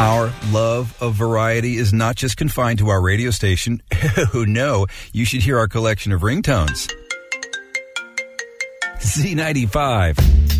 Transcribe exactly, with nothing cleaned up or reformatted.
Our love of variety is not just confined to our radio station. Oh, no, you should hear our collection of ringtones. Z ninety-five.